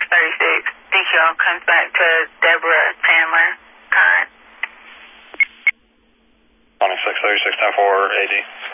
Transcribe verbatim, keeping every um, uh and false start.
thirty-six. D Q comes back to Deborah Chandler. Current. twenty-six thirty-six ten four A D.